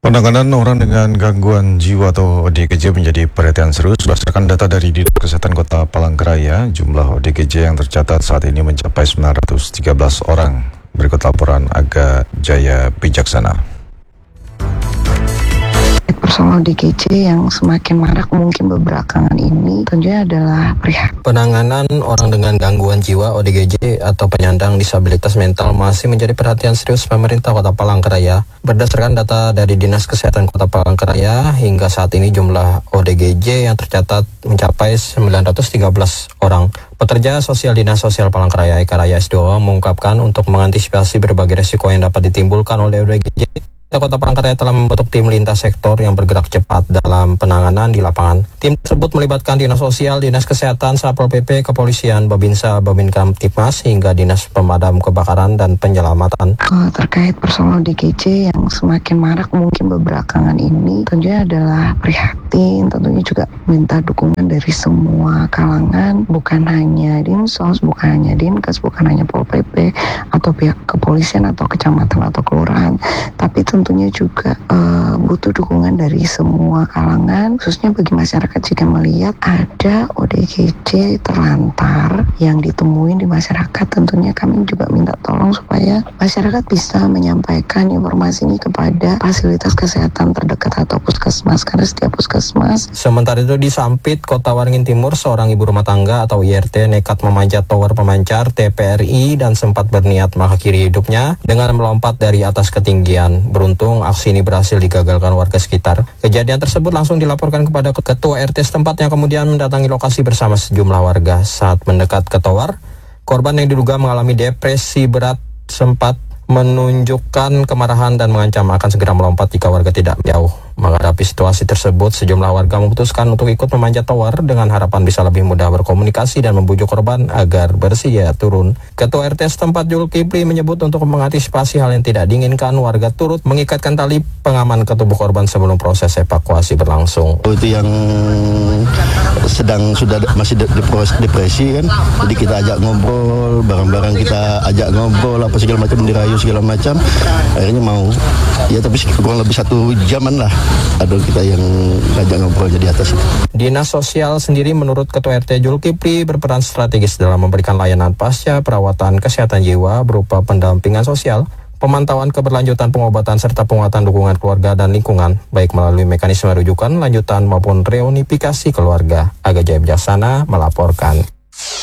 Penanganan orang dengan gangguan jiwa atau ODGJ menjadi perhatian serius. Berdasarkan data dari Dinas Kesehatan Kota Palangkaraya, jumlah ODGJ yang tercatat saat ini mencapai 913 orang. Berikut laporan Aga Jaya Bijaksana. Persoalan ODGJ yang semakin marak mungkin belakangan ini tentunya adalah penanganan orang dengan gangguan jiwa ODGJ atau penyandang disabilitas mental masih menjadi perhatian serius pemerintah Kota Palangkaraya. Berdasarkan data dari Dinas Kesehatan Kota Palangkaraya, hingga saat ini jumlah ODGJ yang tercatat mencapai 913 orang. Pekerja Sosial Dinas Sosial Palangkaraya Eka Raya S2 mengungkapkan untuk mengantisipasi berbagai resiko yang dapat ditimbulkan oleh ODGJ, Kota Palangkaraya telah membentuk tim lintas sektor yang bergerak cepat dalam penanganan di lapangan. Tim tersebut melibatkan Dinas Sosial, Dinas Kesehatan, Satpol PP, Kepolisian, Babinsa, Babinka Tipmas, hingga Dinas Pemadam Kebakaran dan Penyelamatan. Terkait persoalan ODGJ yang semakin marak mungkin belakangan ini tentunya adalah prihatin, tentunya juga minta dukungan dari semua kalangan, bukan hanya Dinsos, bukan hanya Dinkes, bukan hanya Pol PP atau pihak kepolisian atau kecamatan atau kelurahan, tapi tentunya juga butuh dukungan dari semua kalangan, khususnya bagi masyarakat jika melihat ada ODGJ terlantar yang ditemuin di masyarakat. Tentunya kami juga minta tolong supaya masyarakat bisa menyampaikan informasi ini kepada fasilitas kesehatan terdekat atau puskesmas, karena setiap puskesmas. Sementara itu di Sampit, Kota Waringin Timur, seorang ibu rumah tangga atau IRT nekat memanjat tower pemancar TPRI dan sempat berniat mengakhiri hidupnya dengan melompat dari atas ketinggian. Beruntung aksi ini berhasil digagalkan warga sekitar. Kejadian tersebut langsung dilaporkan kepada Ketua RT setempat yang kemudian mendatangi lokasi bersama sejumlah warga. Saat mendekat ke tower, korban yang diduga mengalami depresi berat sempat menunjukkan kemarahan dan mengancam akan segera melompat jika warga tidak jauh. Menghadapi situasi tersebut, sejumlah warga memutuskan untuk ikut memanjat tower dengan harapan bisa lebih mudah berkomunikasi dan membujuk korban agar bersedia turun. Ketua RT setempat Zulkifli menyebut untuk mengantisipasi hal yang tidak diinginkan, warga turut mengikatkan tali pengaman ke tubuh korban sebelum proses evakuasi berlangsung. Itu yang masih depresi kan, jadi kita ajak ngobrol, barang-barang kita ajak ngobrol, apa segala macam, dirayu segala macam, akhirnya mau. Ya tapi kurang lebih 1 jaman lah. Ada kita yang ngajak ngobrolnya di atas itu. Dinas Sosial sendiri menurut Ketua RT Zulkifli berperan strategis dalam memberikan layanan pasca perawatan kesehatan jiwa berupa pendampingan sosial, pemantauan keberlanjutan pengobatan serta penguatan dukungan keluarga dan lingkungan, baik melalui mekanisme rujukan, lanjutan maupun reunifikasi keluarga. Aga Jaya Bijaksana melaporkan.